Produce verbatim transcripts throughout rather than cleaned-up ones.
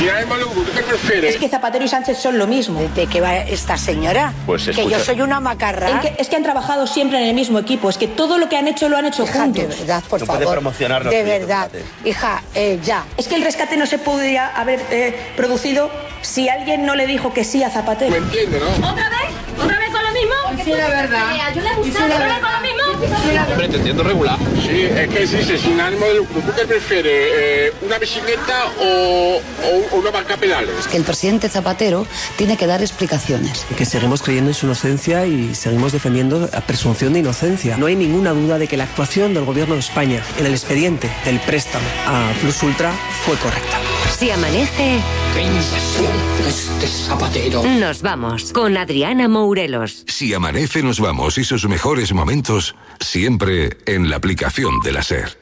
ánimo de lucro, ¿tú qué prefieres? Es que Zapatero y Sánchez son lo mismo. ¿De qué va esta señora? Pues que escucha. yo soy una macarra. En que, es que han trabajado siempre en el mismo equipo. Es que todo lo que han hecho lo han hecho Hija, juntos. de verdad, por No favor. puede promocionar los de proyectos, verdad. fíjate. Hija, eh, ya. Es que el rescate no se podría haber eh, producido si alguien no le dijo que sí a Zapatero. ¿Me entiendes, no? ¿Otra vez? ¿Otra vez con lo mismo? Sí, la verdad. ¿A yo le gusta otra vez con lo mismo? Hombre, te entiendo regular. Sí, es que sí, sí, sin ánimo de lucro, ¿tú qué prefieres? Eh, ¿Una bicicleta o, o, o una banca pedales? Que el presidente Zapatero tiene que dar explicaciones. Que seguimos creyendo en su inocencia y seguimos defendiendo la presunción de inocencia. No hay ninguna duda de que la actuación del Gobierno de España en el expediente del préstamo a Plus Ultra fue correcta. Si amanece, ¡Qué impresión este Zapatero! nos vamos con Adriana Mourelos. Si amanece nos vamos y sus mejores momentos siempre en la aplicación de la SER.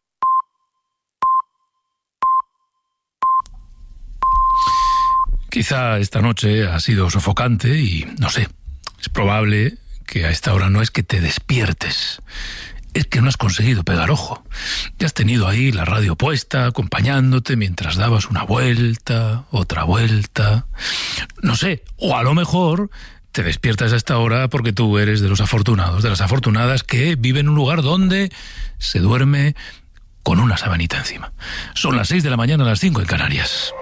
Quizá esta noche ha sido sofocante y no sé, es probable que a esta hora no es que te despiertes, es que no has conseguido pegar ojo. Ya has tenido ahí la radio puesta, acompañándote mientras dabas una vuelta, otra vuelta. No sé, o a lo mejor te despiertas a esta hora porque tú eres de los afortunados, de las afortunadas que viven en un lugar donde se duerme con una sabanita encima. Son las seis de la mañana, las cinco en Canarias.